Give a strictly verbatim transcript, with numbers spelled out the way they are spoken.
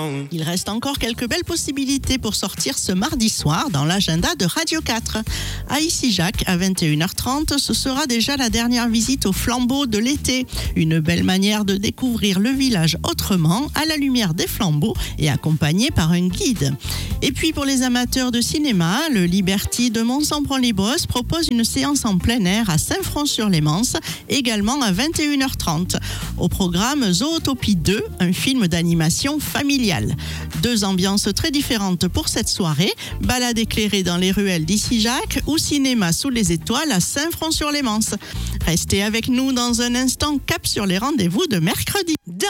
Il reste encore quelques belles possibilités pour sortir ce mardi soir dans l'agenda de Radio quatre. À Issy-Jacques, à vingt et une heures trente, ce sera déjà la dernière visite au flambeau de l'été. Une belle manière de découvrir le village autrement, à la lumière des flambeaux et accompagné par un guide. Et puis pour les amateurs de cinéma, le Liberty de Mont-Saint-Bron-les-Bosses propose une séance en plein air à Saint-Front-sur-les-Manses, également à vingt et une heures trente. Au programme Zootopie deux, un film d'animation familial. Deux ambiances très différentes pour cette soirée, balade éclairée dans les ruelles d'Issy-Jacques ou cinéma sous les étoiles à Saint-Front-sur-les-Manses. Restez avec nous dans un instant, cap sur les rendez-vous de mercredi.